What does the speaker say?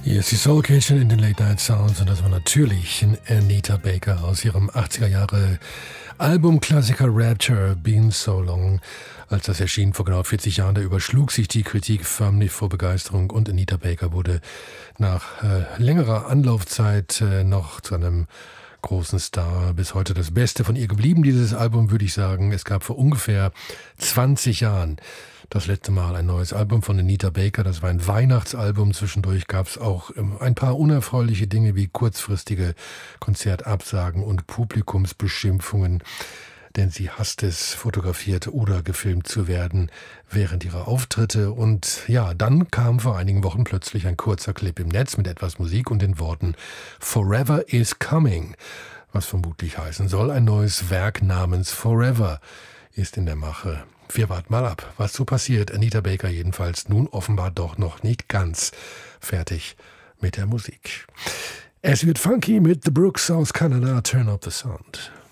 Hier ist die Soul Kitchen in den Late Night Sounds und das war natürlich Anita Baker aus ihrem 80er Jahre Albumklassiker Rapture, Been So Long. Als das erschien vor genau 40 Jahren, da überschlug sich die Kritik förmlich vor Begeisterung und Anita Baker wurde nach längerer Anlaufzeit noch zu einem großen Star. Bis heute das Beste von ihr geblieben, dieses Album, würde ich sagen. Es gab vor ungefähr 20 Jahren das letzte Mal ein neues Album von Anita Baker. Das war ein Weihnachtsalbum. Zwischendurch gab es auch ein paar unerfreuliche Dinge wie kurzfristige Konzertabsagen und Publikumsbeschimpfungen. Denn sie hasst es, fotografiert oder gefilmt zu werden während ihrer Auftritte. Und ja, dann kam vor einigen Wochen plötzlich ein kurzer Clip im Netz mit etwas Musik und den Worten Forever is coming, was vermutlich heißen soll, ein neues Werk namens Forever ist in der Mache. Wir warten mal ab, was so passiert. Anita Baker jedenfalls nun offenbar doch noch nicht ganz fertig mit der Musik. Es wird funky mit The Brooks aus Kanada, Turn Up the Sound.